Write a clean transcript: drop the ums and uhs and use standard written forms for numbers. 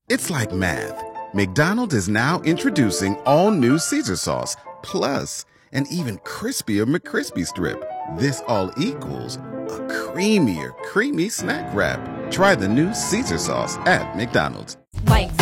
It's like math. McDonald's is now introducing all new Caesar sauce, plus an even crispier McCrispy strip. This all equals a creamier, creamy snack wrap. Try the new Caesar sauce at McDonald's. Like